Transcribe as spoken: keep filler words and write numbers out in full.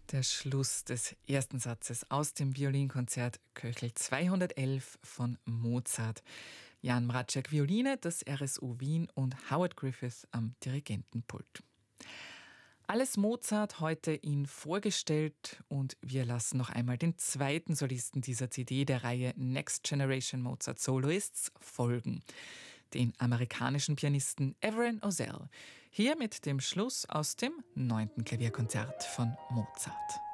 Der Schluss des ersten Satzes aus dem Violinkonzert Köchel zweihundertelf von Mozart. Jan Mraczek Violine, das R S O Wien und Howard Griffith am Dirigentenpult. Alles Mozart heute Ihnen vorgestellt und wir lassen noch einmal den zweiten Solisten dieser C D der Reihe Next Generation Mozart Soloists folgen. Den amerikanischen Pianisten Everin Ozell. Hier mit dem Schluss aus dem neunten Klavierkonzert von Mozart.